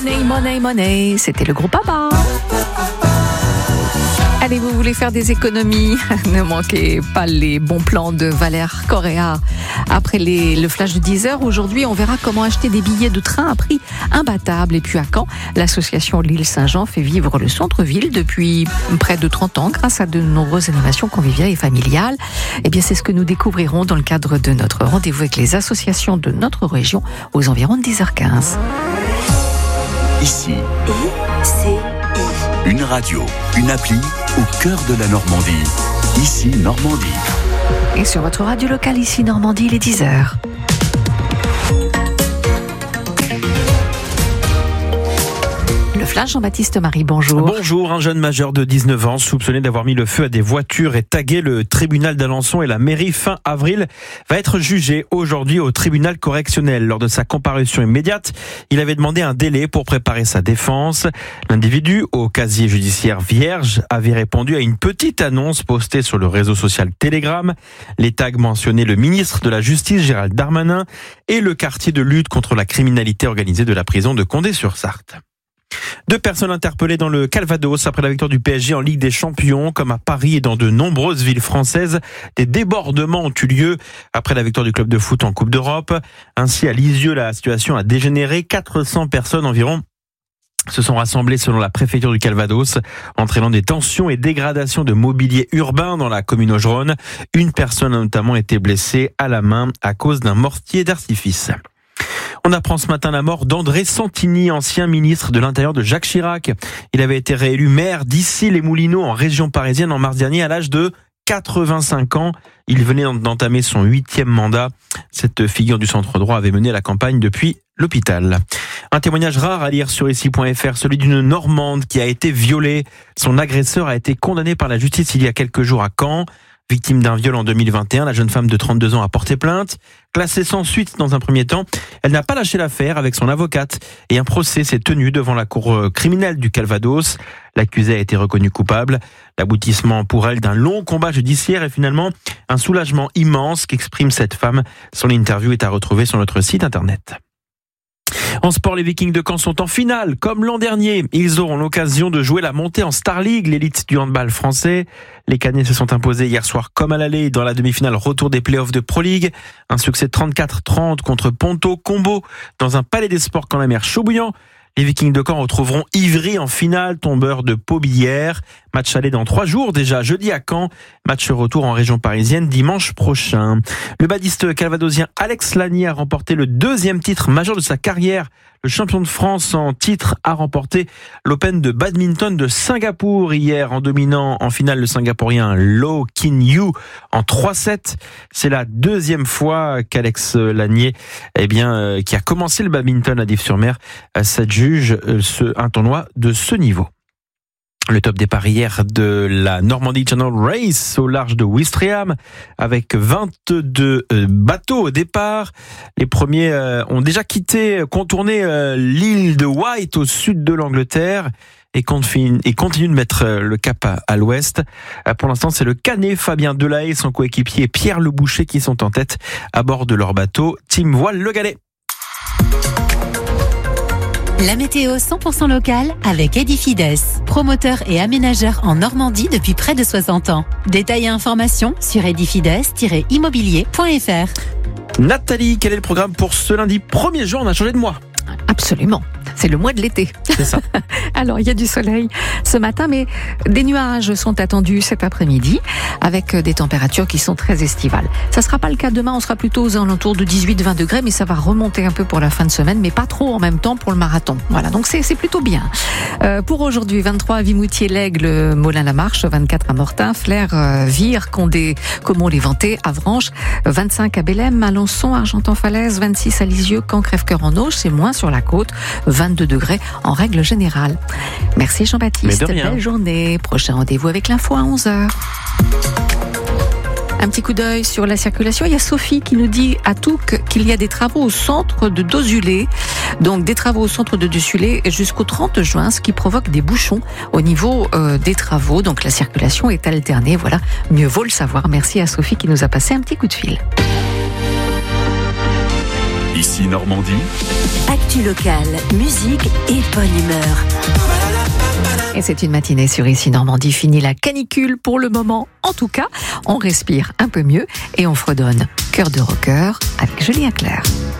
Money, c'était le groupe ABBA. Allez, vous voulez faire des économies? Ne manquez pas les bons plans de Valère Correa. Après le flash de 10h, aujourd'hui, on verra comment acheter des billets de train à prix imbattable. Et puis à Caen, l'association L'Île Saint-Jean fait vivre le centre-ville depuis près de 30 ans grâce à de nombreuses animations conviviales et familiales. Eh bien, c'est ce que nous découvrirons dans le cadre de notre rendez-vous avec les associations de notre région aux environs de 10h15. Ici, une radio, une appli au cœur de la Normandie. Ici, Normandie. Et sur votre radio locale, ici, Normandie, il est 10h. Le flash, Jean-Baptiste Marie, bonjour. Bonjour, un jeune majeur de 19 ans soupçonné d'avoir mis le feu à des voitures et tagué le tribunal d'Alençon et la mairie fin avril va être jugé aujourd'hui au tribunal correctionnel. Lors de sa comparution immédiate, il avait demandé un délai pour préparer sa défense. L'individu, au casier judiciaire vierge, avait répondu à une petite annonce postée sur le réseau social Telegram. Les tags mentionnaient le ministre de la Justice, Gérald Darmanin, et le quartier de lutte contre la criminalité organisée de la prison de Condé-sur-Sarthe. 2 personnes interpellées dans le Calvados après la victoire du PSG en Ligue des Champions. Comme à Paris et dans de nombreuses villes françaises, des débordements ont eu lieu après la victoire du club de foot en Coupe d'Europe. Ainsi, à Lisieux, la situation a dégénéré. 400 personnes environ se sont rassemblées selon la préfecture du Calvados, entraînant des tensions et dégradations de mobilier urbain dans la commune augeronne. Une personne a notamment été blessée à la main à cause d'un mortier d'artifice. On apprend ce matin la mort d'André Santini, ancien ministre de l'Intérieur de Jacques Chirac. Il avait été réélu maire d'Issy-les-Moulineaux en région parisienne en mars dernier à l'âge de 85 ans. Il venait d'entamer son 8e mandat. Cette figure du centre droit avait mené la campagne depuis l'hôpital. Un témoignage rare à lire sur ici.fr, celui d'une Normande qui a été violée. Son agresseur a été condamné par la justice il y a quelques jours à Caen. Victime d'un viol en 2021, la jeune femme de 32 ans a porté plainte. Classée sans suite dans un premier temps, elle n'a pas lâché l'affaire avec son avocate et un procès s'est tenu devant la cour criminelle du Calvados. L'accusé a été reconnu coupable. L'aboutissement pour elle d'un long combat judiciaire est finalement un soulagement immense qu'exprime cette femme. Son interview est à retrouver sur notre site internet. En sport, les Vikings de Caen sont en finale. Comme l'an dernier, ils auront l'occasion de jouer la montée en Star League, l'élite du handball français. Les Cagnais se sont imposés hier soir comme à l'aller dans la demi-finale retour des playoffs de Pro League. Un succès 34-30 contre Ponto Combo dans un palais des sports quand la mer chaud bouillant. Les Vikings de Caen retrouveront Ivry en finale, tombeur de Pau-Billère. Match aller dans 3 jours déjà, jeudi à Caen. Match retour en région parisienne dimanche prochain. Le badiste calvadosien Alex Lanier a remporté le 2e titre majeur de sa carrière. Le champion de France en titre a remporté l'Open de badminton de Singapour hier en dominant en finale le Singapourien Loh Kin Yew en 3-7. C'est la 2e fois qu'Alex Lanier, qui a commencé le badminton à Dives-sur-Mer, s'adjuge un tournoi de ce niveau. Le top départ hier de la Normandie Channel Race au large de Ouistreham avec 22 bateaux au départ. Les premiers ont déjà contourné l'île de Wight au sud de l'Angleterre et continuent de mettre le cap à l'ouest. Pour l'instant, c'est le Canet Fabien Delahaye et son coéquipier Pierre Leboucher qui sont en tête à bord de leur bateau Team Voile Le Galet. La météo 100% locale avec Edifides, promoteur et aménageur en Normandie depuis près de 60 ans. Détails et informations sur edifides-immobilier.fr. Nathalie, quel est le programme pour ce lundi 1er juin? On a changé de mois. Absolument. C'est le mois de l'été. C'est ça. Alors, il y a du soleil ce matin, mais des nuages sont attendus cet après-midi avec des températures qui sont très estivales. Ça sera pas le cas demain, on sera plutôt aux alentours de 18-20 degrés, mais ça va remonter un peu pour la fin de semaine, mais pas trop en même temps pour le marathon. Voilà, donc c'est plutôt bien. Pour aujourd'hui, 23 à Vimoutier, l'Aigle, Molin-la-Marche, 24 à Mortain, Flers, Vire, Condé, Caumont-les-Ventés, Avranches, 25 à Bélem, Alençon, Argentan-Falaise, 26 à Lisieux, Caen, Crèvecoeur en Auge, c'est moins sur la côte, 22 degrés en règle générale. Merci Jean-Baptiste, belle journée. Prochain rendez-vous avec l'info à 11h. Un petit coup d'œil sur la circulation. Il y a Sophie qui nous dit à Touques qu'il y a des travaux au centre de Dozulé. Donc des travaux au centre de Dozulé jusqu'au 30 juin, ce qui provoque des bouchons au niveau des travaux. Donc la circulation est alternée. Voilà, mieux vaut le savoir. Merci à Sophie qui nous a passé un petit coup de fil. Ici Normandie. Actu locale, musique et bonne humeur. Et c'est une matinée sur Ici Normandie. Fini la canicule pour le moment. En tout cas, on respire un peu mieux et on fredonne. Cœur de rocker avec Julien Clerc.